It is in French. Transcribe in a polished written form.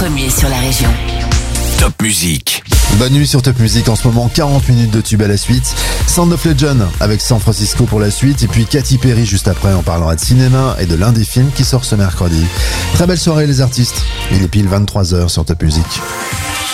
Premier sur la région. Top Musique. Bonne nuit sur Top Musique. En ce moment, 40 minutes de tube à la suite. Sound of Legend avec San Francisco pour la suite. Et puis Katy Perry juste après. On parlera de cinéma et de l'un des films qui sort ce mercredi. Très belle soirée les artistes. Il est pile 23h sur Top Musique.